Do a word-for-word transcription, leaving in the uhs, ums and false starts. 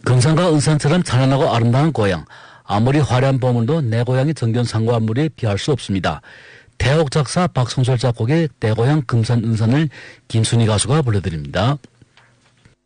금산과 은산처럼 찬란하고 아름다운 고향. 아무리 화려한 보물도 내 고향의 정겨운 안물에 비할 수 없습니다. 대옥 작사 박성철 작곡의 내 고향 금산 은산을 김순희 가수가 불러드립니다.